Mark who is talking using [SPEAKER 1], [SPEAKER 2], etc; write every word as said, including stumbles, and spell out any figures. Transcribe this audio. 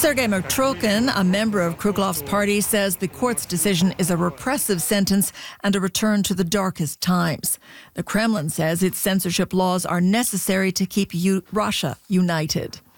[SPEAKER 1] Sergei Matrokhin, a member of Kruglov's party, says the court's decision is a repressive sentence and a return to the darkest times. The Kremlin says its censorship laws are necessary to keep U- Russia united.